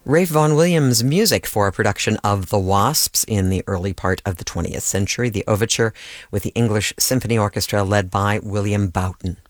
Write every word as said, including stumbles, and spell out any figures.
Ralph Vaughan Williams' music for a production of The Wasps in the early part of the twentieth century, the overture with the English Symphony Orchestra led by William Boughton.